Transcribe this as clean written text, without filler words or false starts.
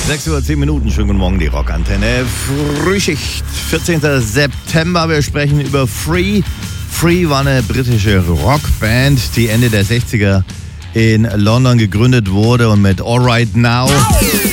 6:10 Uhr, schönen guten Morgen, die Rockantenne. Frühschicht, 14. September, wir sprechen über Free. Free war eine britische Rockband, die Ende der 60er in London gegründet wurde und mit All Right Now